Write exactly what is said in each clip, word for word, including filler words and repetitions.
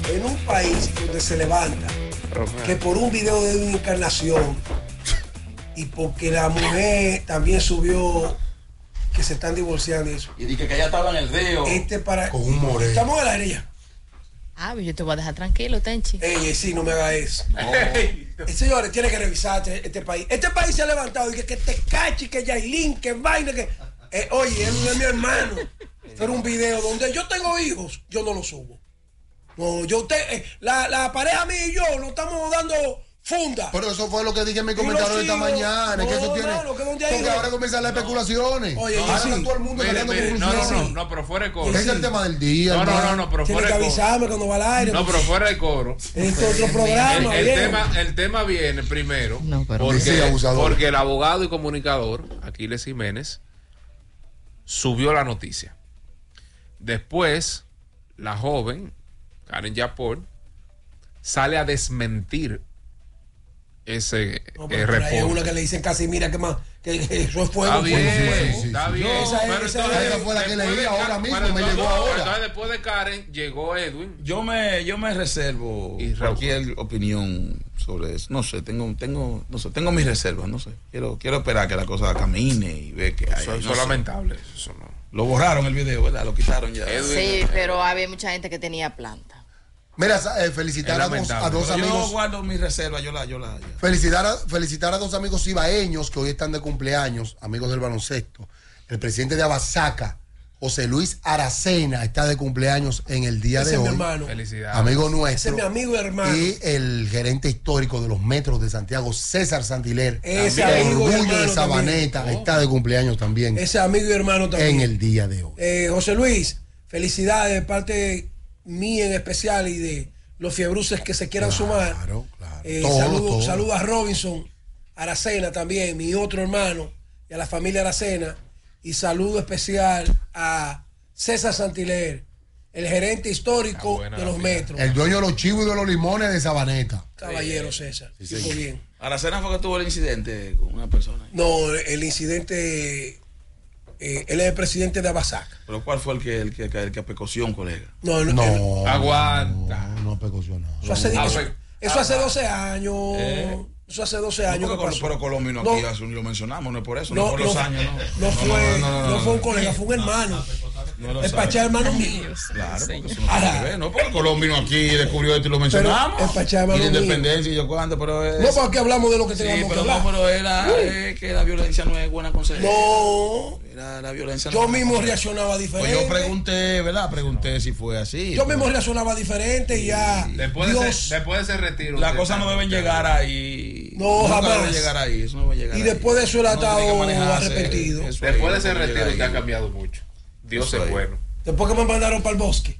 en un país donde se levanta que por un video de una encarnación y porque la mujer también subió que se están divorciando y eso. Y dije que ella estaba en el dedo. Este para. Con un moreno. Estamos al aire ya. Ah, yo te voy a dejar tranquilo, Tenchi. Ey, sí, no me haga eso. No. Eh, señores, tiene que revisar este, este país. Este país se ha levantado y que, que te cachi, que Yailin, que vaina, que. Eh, oye, él es mi hermano. Pero un video donde yo tengo hijos, yo no lo subo. No, yo te. Eh, la, la pareja mía y yo nos estamos dando funda. Pero eso fue lo que dije en mi comentario de esta mañana. No, que eso tiene. No, que donde porque no. Ahora comienzan las especulaciones. Oye, ahora sí. está todo el mundo mire, sacando mire, conclusiones. No, no, no, no, pero fuera de coro. Ese es el tema del día. No, no, no, no, pero tiene fuera que de coro. avisarme cuando va al aire. No, pero fuera de coro. Este otro programa. El, el, tema, el tema viene primero no, pero porque, sí, porque el abogado y comunicador, Aquiles Jiménez, subió la noticia. Después, la joven, Karen Yapor, sale a desmentir ese no, eh, reporte. Hay una que le dicen casi, mira que más, que, que eso es fuego. Está bien, fuego, fuego. Sí, está sí, bien. Esa, pero esa, entonces, esa fue la que leí de, ahora mismo, pero me entonces, llegó ahora. Entonces después de Karen llegó Edwin. Yo me, yo me reservo Y cualquier opinión sobre eso. No sé, tengo, tengo, no sé, tengo mis reservas, no sé. Quiero, quiero esperar que la cosa camine y ver que hay. Eso, no eso es sé. lamentable. Eso no. Lo borraron el video, ¿verdad? Lo quitaron ya. Edwin, Sí, pero había mucha gente que tenía planta. Mira, eh, felicitar a dos, a dos Yo amigos. guardo mis reservas, yo la, yo la. ya. Felicitar a, felicitar a dos amigos ibaeños que hoy están de cumpleaños, amigos del baloncesto. El presidente de Abasaca, José Luis Aracena, está de cumpleaños en el día Ese de es mi hoy. hermano. Felicidades. Amigo Ese nuestro. es mi amigo y hermano. Y el gerente histórico de los metros de Santiago, César Santiler, Ese el amigo y orgullo hermano de Sabaneta, también. está de cumpleaños también Ese amigo y hermano también. en el día de hoy. Eh, José Luis, felicidades de parte mía en especial y de los fiebruces que se quieran Claro, sumar. claro. Eh, Todo, saludo, todo. saludo a Robinson, Aracena también, mi otro hermano, y a la familia Aracena. Y saludo especial a César Santiler, el gerente histórico Ah, buena de los la metros. El dueño de los chivos y de los limones de Sabaneta. Caballero César. Sí, Tipo señor. bien. Aracena fue que tuvo el incidente con una persona. No, el incidente, eh, él es el presidente de Abasac. Pero ¿cuál fue el que, el que, el que apecoció a un colega? No, no, él- No. Aguanta. No, no pecó nada. eso, hace, Ah, eso, pues, eso hace doce años. ¿Eh? Eso hace doce No, años. porque que Col- pasó. pero Colombia no No. aquí, hace un- lo mencionamos, no es por eso, no, No, por no, los años, no. no fue, no, no, no no, fue un no. colega, fue un hermano. No lo El sabe. Pachá hermano mío. Claro, porque eso no Ahora- tiene que ver, no porque Colombia vino aquí y descubrió esto y lo mencionamos. el Pachá y hermano la mío. independencia y yo cuánto, pero es... No, porque aquí hablamos de lo que sí, tengamos que pero hablar. no, pero era eh, que la violencia no es buena consejera. No, Era la violencia no yo es buena mismo consejera. reaccionaba Pues diferente. yo pregunté, ¿verdad? Pregunté si fue así. Yo pero mismo reaccionaba diferente y ya. Después, de Dios, ese, después de ese retiro. las usted cosas no sabe deben que- llegar ahí. No, Nunca jamás. debe llegar ahí, eso no debe llegar Y ahí. después de eso él ha Uno tiene que estado manejarse, arrepentido. eso Después ahí, de ese no debe retiro llegar usted ha ahí. cambiado mucho. Dios Eso es ahí. bueno. Después que me mandaron para el bosque.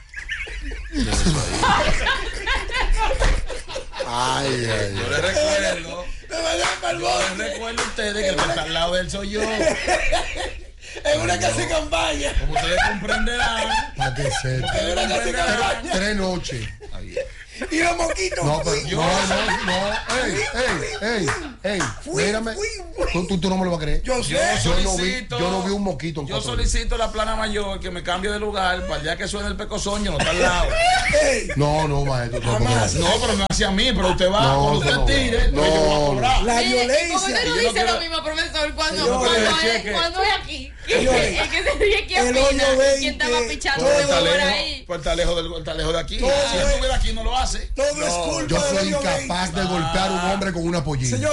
Ay, ay, Yo le recuerdo, Me mandaron para el yo bosque. les recuerdo a ustedes que el que está al lado de él soy yo. En una casa de campaña. Como ustedes comprenderán. para que sepa. En una casa de campaña. Tres noches. Ahí. Y los moquitos. No, pero, no, no, no. Ey, ey, ey, ey. Fui, Mírame. fui. Tú, tú, tú no me lo vas a creer. Yo sé. Yo no vi, yo no vi un moquito en Yo cuatro días. solicito a la plana mayor que me cambie de lugar para el día que suene el pecosoño, no está al lado. Ey, No, no, maestro. No, Jamás. no, No, pero no hacia mí, pero usted va, No, cuando usted no, tire, no, yo voy a no. cobrar. la Mire, ¿y por qué violencia. usted no yo no dice quiero- lo mismo, profesor, cuando, Señores, cuando, el es, cheque. cuando es aquí? Señores, El que se ríe aquí el opina. hoyo ¿Quién estaba veinte, pichando todo de Está por lejos, ahí? pues está lejos, del, está lejos de aquí. Todo Si él es- estuviera aquí no lo hace. Todo es culpa Yo del soy hoyo incapaz de golpear a un hombre con una pollina. Señor,